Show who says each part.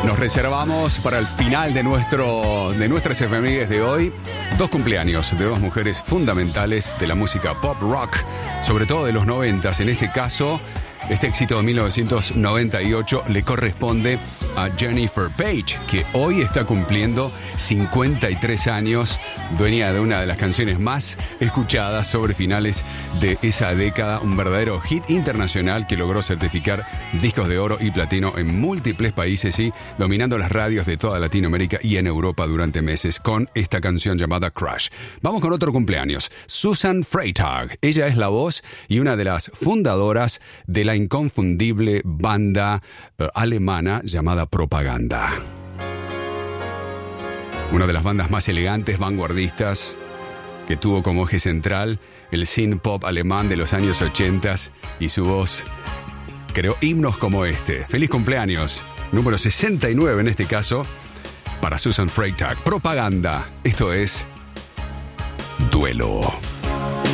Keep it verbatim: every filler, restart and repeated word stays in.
Speaker 1: Nos reservamos para el final de, nuestro, de nuestras efemérides de hoy dos cumpleaños de dos mujeres fundamentales de la música pop rock, sobre todo de los noventas. En este caso, este éxito de mil novecientos noventa y ocho le corresponde a Jennifer Page, que hoy está cumpliendo cincuenta y tres años, dueña de una de las canciones más escuchadas sobre finales de esa década, un verdadero hit internacional que logró certificar discos de oro y platino en múltiples países y dominando las radios de toda Latinoamérica y en Europa durante meses con esta canción llamada Crush. Vamos con otro cumpleaños, Susan Freitag. Ella es la voz y una de las fundadoras de la inconfundible banda uh, alemana llamada Propaganda. Una de las bandas más elegantes, vanguardistas, que tuvo como eje central el synth pop alemán de los años ochenta y su voz creó himnos como este. Feliz cumpleaños, número sesenta y nueve en este caso, para Susan Freitag. Propaganda, esto es Duelo.